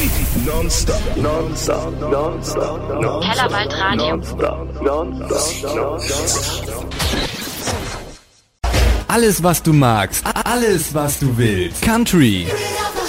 Non-stop. Kellerwald Radio. Alles, was du magst. Alles, was du willst. Country,